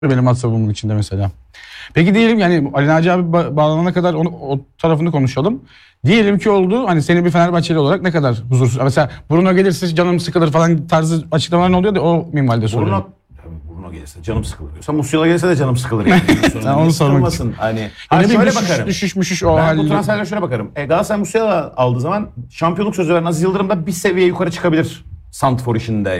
benim hat savunmam içinde mesela. Peki diyelim yani Ali Naci abi bağlanana kadar o tarafını konuşalım. Diyelim ki oldu, hani senin bir Fenerbahçeli olarak ne kadar huzursuz. Mesela Bruno gelirse canım sıkılır falan tarzı açıklamalar oluyor da o minvalde soruyorum. Bruno gelirse canım sıkılır diyorsa, Musiala gelirse de canım sıkılır yani. Sen onu sormak için. Hani şöyle bakarım. Düşüş o ben halde. bu transferlere şöyle bakarım. Galatasaray Musiala aldığı zaman şampiyonluk sözü veren Aziz Yıldırım da bir seviye yukarı çıkabilir Santfor işinde.